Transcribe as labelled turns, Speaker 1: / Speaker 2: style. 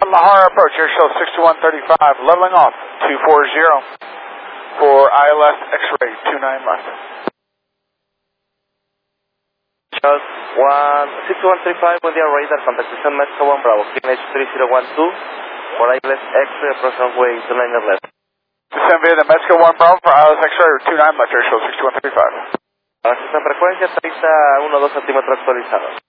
Speaker 1: Mahara approach, airshow 6135, leveling off 240 for ILS X-ray 29 left.
Speaker 2: 6135, buen día, radar, contactación Mexico 1 Bravo, QNH 3012, for ILS X-ray approach runway 29 left.
Speaker 1: Descend via the Mexico 1 Bravo for ILS X-ray 29 left, airshow 6135.
Speaker 2: Esta frecuencia 30 12 centímetros actualizado.